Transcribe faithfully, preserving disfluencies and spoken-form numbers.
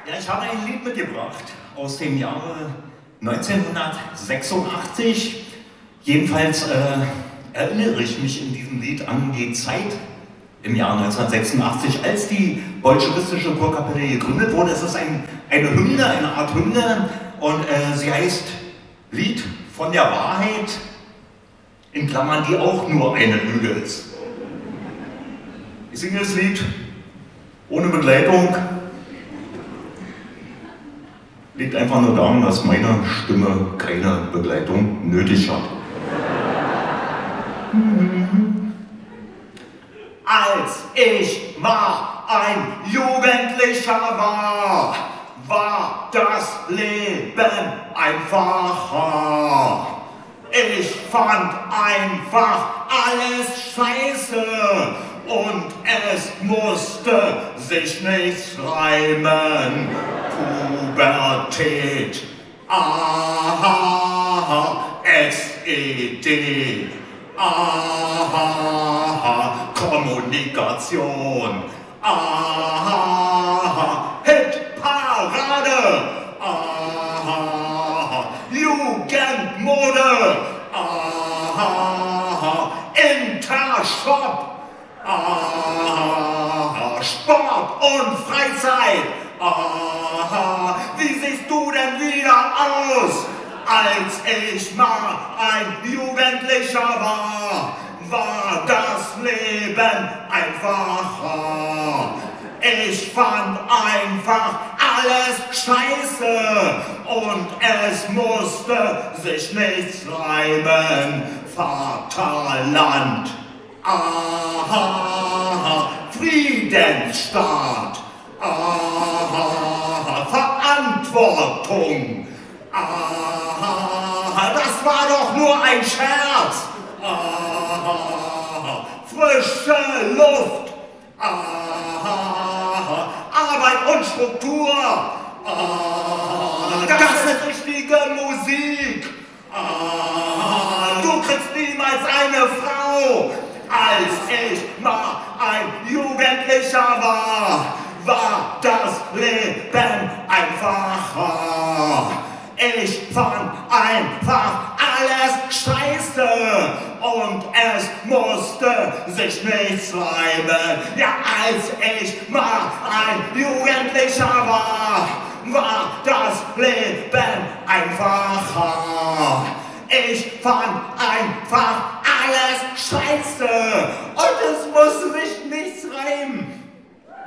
Ja, ich habe ein Lied mitgebracht aus dem Jahre neunzehnhundertsechsundachtzig. Jedenfalls äh, erinnere ich mich in diesem Lied an die Zeit im Jahr neunzehnhundertsechsundachtzig, als die bolschewistische Chorkapelle gegründet wurde. Es ist ein, eine Hymne, eine Art Hymne, und äh, sie heißt Lied von der Wahrheit, in Klammern, die auch nur eine Lüge ist. Ich singe das Lied ohne Begleitung. Liegt einfach nur daran, dass meine Stimme keine Begleitung nötig hat. Als ich mal ein Jugendlicher war, war das Leben einfacher. Ich fand einfach alles scheiße und es musste sich nichts reimen. Pubertät, aha, S E D, aha, Kommunikation, aha, Hitparade, aha, Jugendmode, aha, Intershop, aha, Sport und Freizeit. Aha, wie siehst du denn wieder aus? Als ich mal ein Jugendlicher war, war das Leben einfacher. Ich fand einfach alles scheiße und es musste sich nichts reimen. Vaterland, aha, Friedensstaat. Aha, Verantwortung. Aha, das war doch nur ein Scherz. Aha, frische Luft. Aha, Arbeit und Struktur. Aha, das ist richtige Musik. Aha, du kriegst niemals eine Frau. Als ich mal ein Jugendlicher war, war das Leben einfacher. Ich fand einfach alles scheiße und es musste sich nichts reimen. Ja, als ich mal ein Jugendlicher war, war das Leben einfacher. Ich fand einfach alles scheiße und es musste sich